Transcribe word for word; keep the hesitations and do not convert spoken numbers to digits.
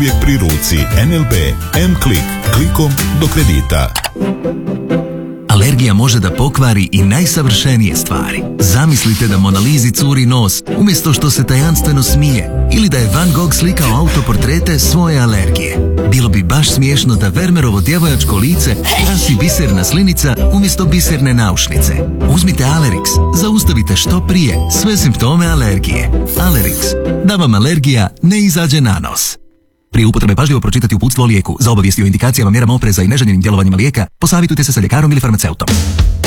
uvijek pri ruci. N L B, M-Klik, klikom do kredita. Alergija može da pokvari i najsavršenije stvari. Zamislite da Mona Lisi curi nos, umjesto što se tajanstveno smije, ili da je Van Gogh slikao autoportrete svoje alergije. Bilo bi baš smiješno da Vermeerovo djevojačko lice krasi biserna slinica umjesto biserne naušnice. Uzmite Alerix, zaustavite što prije sve simptome alergije. Alerix, da vam alergija ne izađe na nos. Prije upotrebe pažljivo pročitati uputstvo o lijeku. Za obavijesti o indikacijama, mjerama opreza i neželjenim djelovanjima lijeka, posavitujte se sa ljekarom ili farmaceutom.